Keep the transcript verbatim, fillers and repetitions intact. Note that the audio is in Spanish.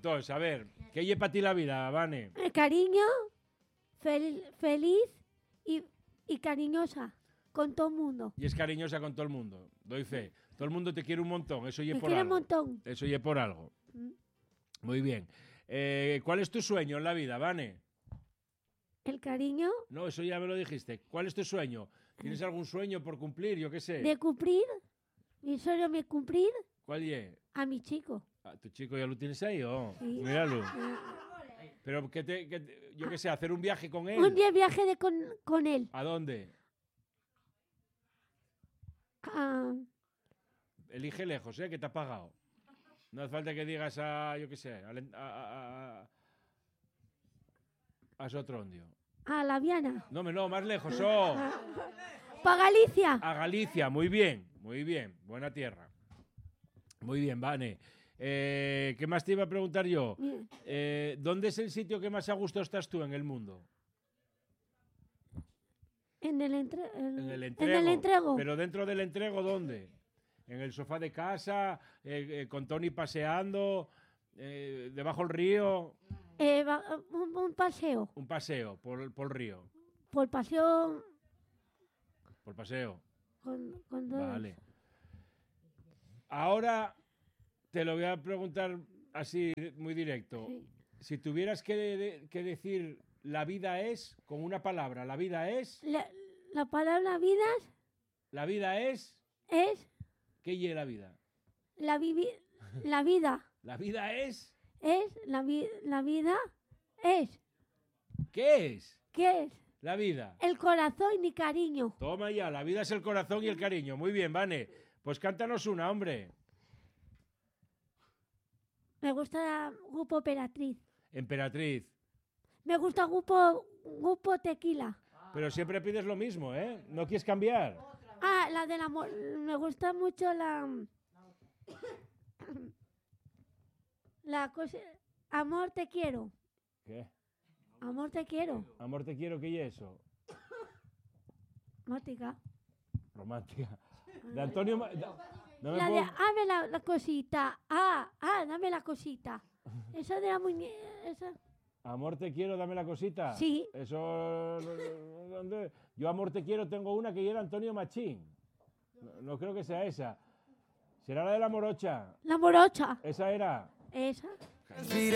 Entonces, a ver, ¿qué lleva para ti la vida, Vane? El cariño, fel- feliz y, y cariñosa con todo el mundo. Y es cariñosa con todo el mundo, doy fe. Todo el mundo te quiere un montón, eso y Me por quiere un algo. montón. Eso y por algo. Mm. Muy bien. Eh, ¿Cuál es tu sueño en la vida, Vane? El cariño No, eso ya me lo dijiste. ¿Cuál es tu sueño? ¿Tienes algún sueño por cumplir? Yo qué sé. de cumplir, mi sueño de cumplir ¿Cuál es? a mi chico. Ah, ¿tu chico ya lo tienes ahí? Oh, Sí. míralo. Eh, Pero que te, que te- yo qué sé, hacer un viaje con él. Un día viaje de con, con él. ¿A dónde? Ah, Elige lejos, ¿eh? Que te ha pagado. No hace falta que digas a, yo qué sé, al en- a, a, a, a Sotrondio. a la Viana. No, me no, más lejos, oh. Para Galicia. A Galicia, muy bien, muy bien, buena tierra. Muy bien, Vane. Eh, ¿Qué más te iba a preguntar yo? Mira, Eh, ¿Dónde es el sitio que más a gusto estás tú en el mundo? En el, entre- el- En el en entrego. el entrego. Pero dentro del entrego, ¿dónde? ¿En el sofá de casa? Eh, eh, ¿Con Tony paseando? Eh, ¿Debajo del río? Eh, va- un, un paseo. Un paseo por, por el río. Por paseo Por paseo. con, con dos. Vale. Ahora te lo voy a preguntar así muy directo. Sí. Si tuvieras que, de- que decir la vida es, con una palabra, la vida es, La, la palabra vida la vida es, es ¿qué es la vida? la, vivi- la vida. La vida es, Es la, vi- la vida. Es. ¿qué es? ¿Qué es? La vida. El corazón y mi cariño. Toma ya, la vida es el corazón y el cariño. Muy bien, Vane. Pues cántanos una, hombre. Me gusta el grupo Emperatriz. Emperatriz. Me gusta el grupo, grupo Tequila. Pero siempre pides lo mismo, ¿eh? ¿No quieres cambiar? Ah, la del amor. Me gusta mucho la. La cosa. Amor, te quiero. ¿Qué? Amor, te quiero. Amor, te quiero, ¿qué es eso? Mótica. Romántica. De Antonio... Ma- da- no me La de, puedo- dame la, la cosita. Ah, ah, dame la cosita. Esa de la muñeca. Esa. Amor, te quiero, dame la cosita. Sí. Eso... ¿dónde? Yo, amor, te quiero, tengo una que era Antonio Machín. No, no creo que sea esa. ¿Será la de la morocha? La morocha. ¿Esa era? Esa.